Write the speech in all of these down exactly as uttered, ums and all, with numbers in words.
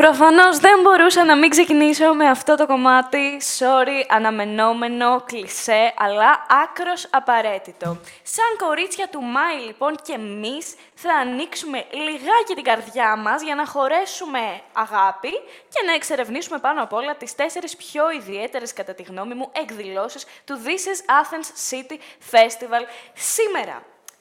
Προφανώς δεν μπορούσα να μην ξεκινήσω με αυτό το κομμάτι, sorry, αναμενόμενο, κλισέ, αλλά άκρος απαραίτητο. Σαν κορίτσια του Μάη, λοιπόν, και εμείς θα ανοίξουμε λιγάκι την καρδιά μας για να χωρέσουμε αγάπη και να εξερευνήσουμε πάνω απ' όλα τις τέσσερις πιο ιδιαίτερες, κατά τη γνώμη μου, εκδηλώσεις του This is Athens City Festival σήμερα.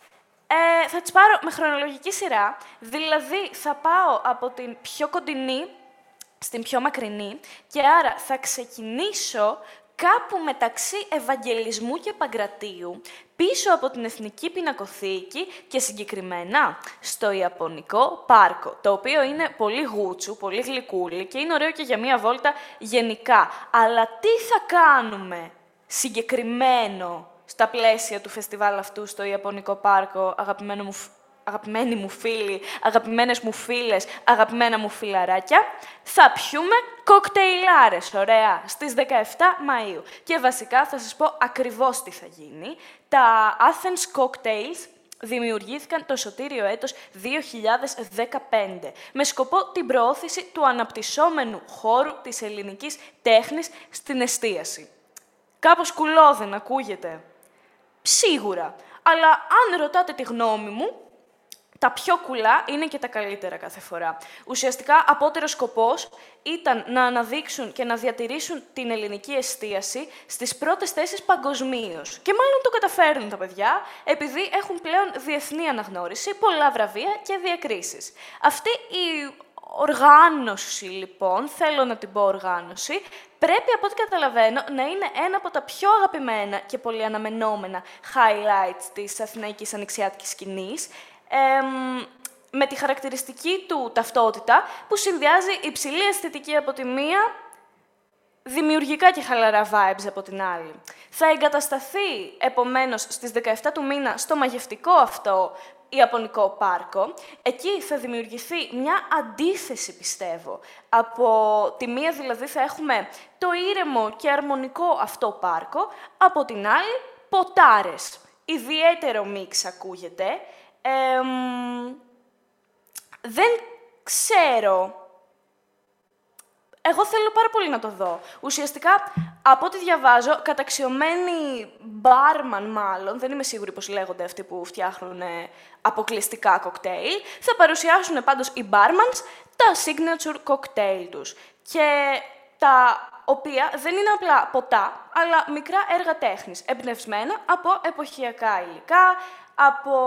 Ε, θα τις πάρω με χρονολογική σειρά, δηλαδή θα πάω από την πιο κοντινή στην πιο μακρινή και άρα θα ξεκινήσω κάπου μεταξύ Ευαγγελισμού και Παγκρατίου, πίσω από την Εθνική Πινακοθήκη και συγκεκριμένα στο Ιαπωνικό Πάρκο, το οποίο είναι πολύ γούτσου, πολύ γλυκούλι και είναι ωραίο και για μία βόλτα γενικά. Αλλά τι θα κάνουμε συγκεκριμένο στα πλαίσια του φεστιβάλ αυτού στο Ιαπωνικό Πάρκο, αγαπημένο μου, αγαπημένοι μου φίλοι, αγαπημένες μου φίλες, αγαπημένα μου φιλαράκια, θα πιούμε κοκτέιλάρες, ωραία, στις δεκαεφτά Μαΐου. Και βασικά θα σας πω ακριβώς τι θα γίνει. Τα Athens Cocktails δημιουργήθηκαν το σωτήριο έτος δύο χιλιάδες δεκαπέντε, με σκοπό την προώθηση του αναπτυσσόμενου χώρου της ελληνικής τέχνης στην εστίαση. Κάπως κουλό δεν ακούγεται? Σίγουρα. Αλλά αν ρωτάτε τη γνώμη μου, τα πιο κουλά είναι και τα καλύτερα κάθε φορά. Ουσιαστικά, απότερος σκοπός ήταν να αναδείξουν και να διατηρήσουν την ελληνική εστίαση στις πρώτες θέσεις παγκοσμίως. Και μάλλον το καταφέρνουν τα παιδιά, επειδή έχουν πλέον διεθνή αναγνώριση, πολλά βραβεία και διακρίσεις. Αυτή η οργάνωση, λοιπόν, θέλω να την πω οργάνωση, πρέπει, από ό,τι καταλαβαίνω, να είναι ένα από τα πιο αγαπημένα και πολύ αναμενόμενα highlights της αθηναϊκής ανοιξιάτικης σκηνής, εμ, με τη χαρακτηριστική του ταυτότητα που συνδυάζει υψηλή αισθητική από τη μία, δημιουργικά και χαλαρά vibes από την άλλη. Θα εγκατασταθεί, επομένως, στις δεκαεφτά του μήνα στο μαγευτικό αυτό Ιαπωνικό Πάρκο. Εκεί θα δημιουργηθεί μια αντίθεση, πιστεύω. Από τη μία δηλαδή θα έχουμε το ήρεμο και αρμονικό αυτό πάρκο, από την άλλη ποτάρες. Ιδιαίτερο μίξ ακούγεται. Εμ, δεν ξέρω. Εγώ θέλω πάρα πολύ να το δω. Ουσιαστικά, από ό,τι διαβάζω, καταξιωμένοι μπάρμαν μάλλον, δεν είμαι σίγουρη πώς λέγονται αυτοί που φτιάχνουν αποκλειστικά κοκτέιλ, θα παρουσιάσουν πάντως οι μπάρμανς τα signature κοκτέιλ τους. Και τα οποία δεν είναι απλά ποτά, αλλά μικρά έργα τέχνης, εμπνευσμένα από εποχιακά υλικά, από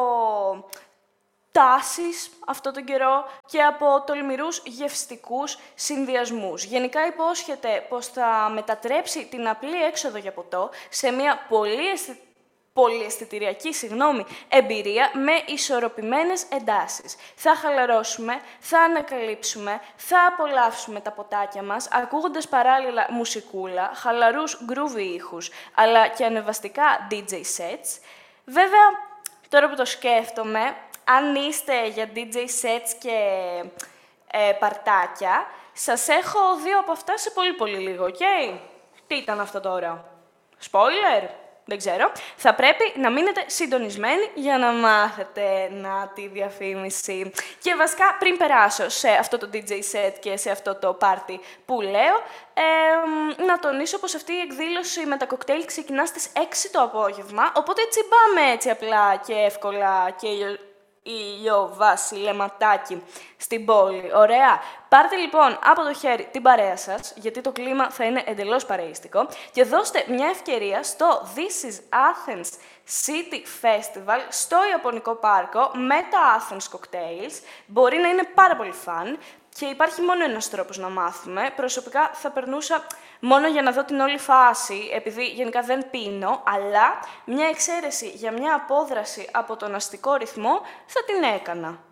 τάσεις αυτό τον καιρό και από τολμηρούς γευστικούς συνδυασμούς. Γενικά υπόσχεται πως θα μετατρέψει την απλή έξοδο για ποτό σε μια πολύ αισθη... πολυαισθητηριακή συγγνώμη, εμπειρία με ισορροπημένες εντάσεις. Θα χαλαρώσουμε, θα ανακαλύψουμε, θα απολαύσουμε τα ποτάκια μας, ακούγοντας παράλληλα μουσικούλα, χαλαρούς groovy ήχους, αλλά και ανεβαστικά ντι τζέι sets. Βέβαια, τώρα που το σκέφτομαι, αν είστε για ντι τζέι sets και ε, παρτάκια, σας έχω δύο από αυτά σε πολύ πολύ λίγο, οκ? Okay? Τι ήταν αυτό τώρα? Spoiler? Δεν ξέρω. Θα πρέπει να μείνετε συντονισμένοι για να μάθετε να τη διαφήμιση. Και βασικά, πριν περάσω σε αυτό το ντι τζέι set και σε αυτό το πάρτι που λέω, ε, να τονίσω πως αυτή η εκδήλωση με τα κοκτέιλ ξεκινά στις έξι το απόγευμα, οπότε τσιμπάμε έτσι απλά και εύκολα και ηλιοβασιλεματάκι στην πόλη. Ωραία. Πάρτε λοιπόν από το χέρι την παρέα σας, γιατί το κλίμα θα είναι εντελώς παρεΐστικο, και δώστε μια ευκαιρία στο This is Athens City Festival στο Ιαπωνικό Πάρκο με τα Athens Cocktails. Μπορεί να είναι πάρα πολύ fun και υπάρχει μόνο ένας τρόπος να μάθουμε. Προσωπικά θα περνούσα μόνο για να δω την όλη φάση, επειδή γενικά δεν πίνω, αλλά μια εξαίρεση για μια απόδραση από τον αστικό ρυθμό θα την έκανα.